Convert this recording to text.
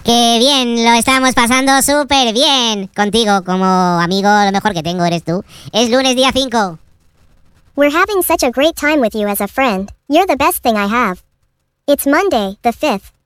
Qué bien, lo estamos pasando súper bien. Contigo, como amigo, lo mejor que tengo eres tú. Es lunes día 5. We're having such a great time with you as a friend. You're the best thing I have. It's Monday, the 5th.